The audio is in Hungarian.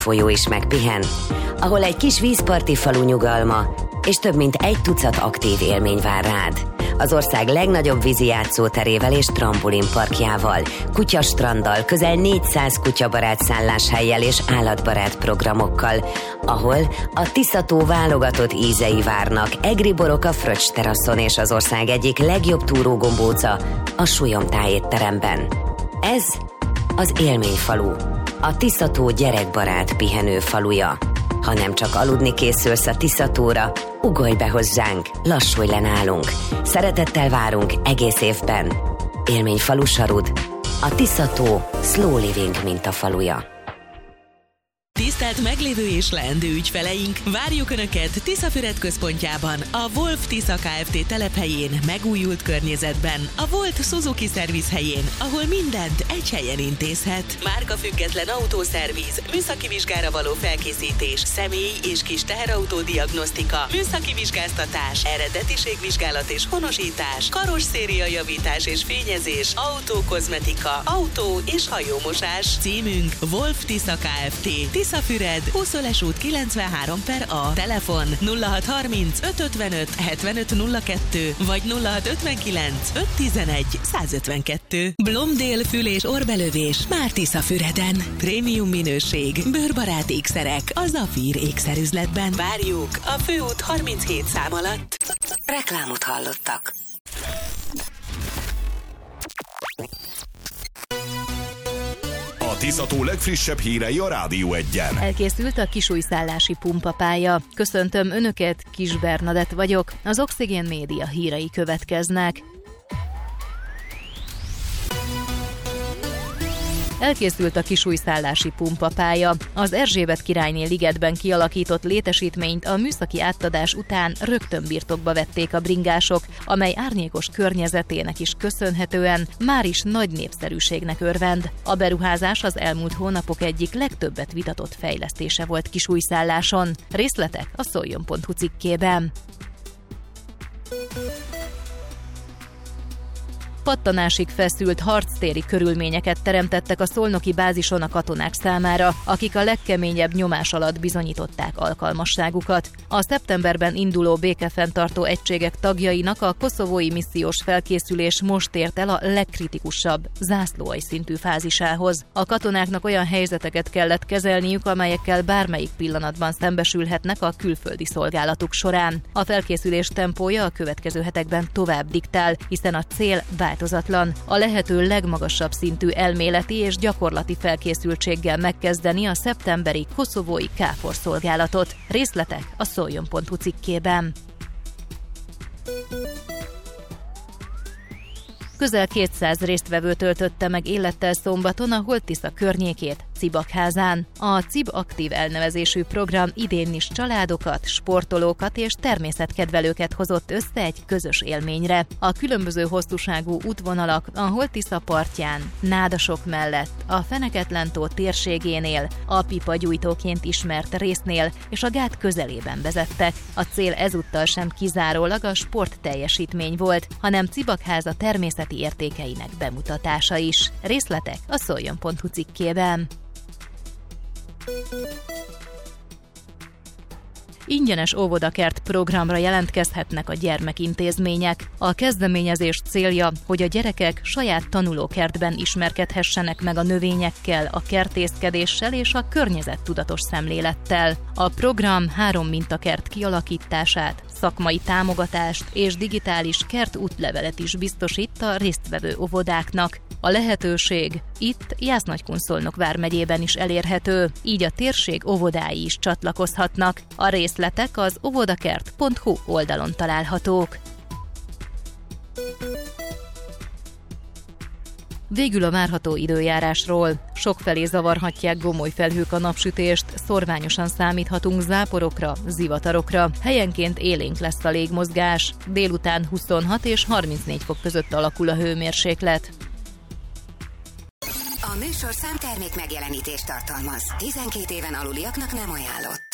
folyó is megpihen, ahol egy kis vízparti falu nyugalma és több mint 100 aktív élmény vár rád. Az ország legnagyobb vízi játszóterével és trambulinparkjával, kutyastranddal, közel 400 kutyabarát szálláshellyel és állatbarát programokkal, ahol a Tisza-tó válogatott ízei várnak, egri borok a Fröccs teraszon és az ország egyik legjobb túrógombóca a Súlyom étteremben. Ez az Élményfalu, a Tisza-tó gyerekbarát pihenő faluja. Ha nem csak aludni készülsz a Tisza-tóra, ugolj be hozzánk, lassulj le nálunk. Szeretettel várunk egész évben. Élményfalu Sarud, a Tisza-tó slow living mintafaluja. Tisztelt meglévő és leendő ügyfeleink, várjuk Önöket Tiszafüred központjában, a Wolf Tisza Kft. Telephelyén, megújult környezetben, a Volt Suzuki Service helyén, ahol mindent egy helyen intézhet. Márkafüggetlen autószerviz, műszaki vizsgára való felkészítés, személy- és kis teherautó diagnosztika, műszaki vizsgáztatás, eredetiségvizsgálat és honosítás, karosszéria javítás és fényezés, autókozmetika, autó- és hajómosás. Címünk Wolf Tisza Kft. Tiszafüred, Húszöles út 93/A. Telefon 0630 555 7502 vagy 0659 511 152. Blomdale fül- és orrbelövés már Tiszafüreden. Prémium minőség, bőrbarát ékszerek a Zafír ékszerüzletben. Várjuk a főút 37 szám alatt. Reklámot hallottak. A Tisza-tó legfrissebb hírei a Rádió 1-en. Elkészült a kisújszállási pumpapálya. Köszöntöm Önöket, Kis Bernadett vagyok. Az Oxigén Média hírei következnek. Elkészült a kisújszállási pumpapálya. Az Erzsébet királyné ligetben kialakított létesítményt a műszaki átadás után rögtön birtokba vették a bringások, amely árnyékos környezetének is köszönhetően már is nagy népszerűségnek örvend. A beruházás az elmúlt hónapok egyik legtöbbet vitatott fejlesztése volt Kisújszálláson. Részletek a szoljon.hu cikkében. Pattanásig feszült harctéri körülményeket teremtettek a szolnoki bázison a katonák számára, akik a legkeményebb nyomás alatt bizonyították alkalmasságukat. A szeptemberben induló békefenntartó egységek tagjainak a koszovói missziós felkészülés most ért el a legkritikusabb, zászlóalj szintű fázisához. A katonáknak olyan helyzeteket kellett kezelniük, amelyekkel bármelyik pillanatban szembesülhetnek a külföldi szolgálatuk során. A felkészülés tempója a következő hetekben tovább diktál, hiszen a cél változatlan, a lehető legmagasabb szintű elméleti és gyakorlati felkészültséggel megkezdeni a szeptemberi koszovói KFOR szolgálatot. Részletek a szoljon.hu cikkében. Közel 200 résztvevő töltötte meg élettel szombaton a Holttisza környékét, Cibakházán. A CIB aktív elnevezésű program idén is családokat, sportolókat és természetkedvelőket hozott össze egy közös élményre. A különböző hosszúságú útvonalak a Holttisza partján, Nádasok mellett, a Feneketlentó térségénél, a pipagyújtóként ismert résznél és a gát közelében vezettek. A cél ezúttal sem kizárólag a sportteljesítmény volt, hanem Cibakháza természeti értékeinek bemutatása is. Részletek a szoljon.hu cikkében. Ingyenes óvodakert programra jelentkezhetnek a gyermekintézmények. A kezdeményezés célja, hogy a gyerekek saját tanulókertben ismerkedhessenek meg a növényekkel, a kertészkedéssel és a környezettudatos szemlélettel. A program 3 mintakert kialakítását, szakmai támogatást és digitális kertútlevelet is biztosít a résztvevő óvodáknak. A lehetőség itt Jász-Nagykun-Szolnok vármegyében is elérhető, így a térség óvodái is csatlakozhatnak. A részletek az óvodakert.hu oldalon találhatók. Végül a várható időjárásról. Sokfelé zavarhatják gomoly felhők a napsütést, szorványosan számíthatunk záporokra, zivatarokra. Helyenként élénk lesz a légmozgás. Délután 26 és 34 fok között alakul a hőmérséklet. A műsorszám termék megjelenítést tartalmaz. 12 éven aluliaknak nem ajánlott.